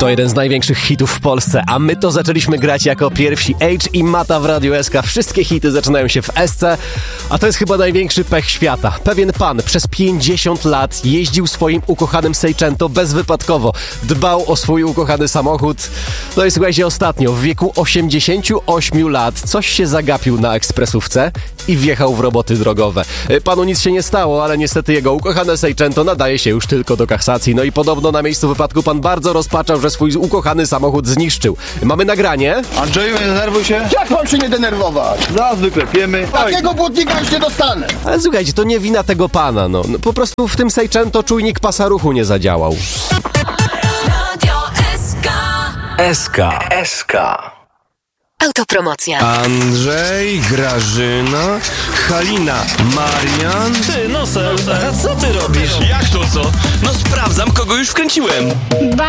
To jeden z największych hitów w Polsce, a my to zaczęliśmy grać jako pierwsi. H i Mata w Radiu SK. Wszystkie hity zaczynają się w SC, a to jest chyba największy pech świata. Pewien pan przez 50 lat jeździł swoim ukochanym Seicento bezwypadkowo. Dbał o swój ukochany samochód. No i słuchajcie, ostatnio w wieku 88 lat coś się zagapił na ekspresówce i wjechał w roboty drogowe. Panu nic się nie stało, ale niestety jego ukochane Seicento nadaje się już tylko do kasacji. No i podobno na miejscu wypadku pan bardzo rozpaczał, że swój ukochany samochód zniszczył. Mamy nagranie. Andrzeju, nie denerwuj się. Jak mam się nie denerwować? Zaraz wyklepiemy. Takiego błotnika już nie dostanę. Ale słuchajcie, to nie wina tego pana, no. Po prostu w tym Seicento czujnik pasa ruchu nie zadziałał. Radio SK. Autopromocja. Andrzej, Grażyna, Halina, Marian. Ty, Nosel, a co ty robisz? Jak to co? No sprawdzam, kogo już wkręciłem.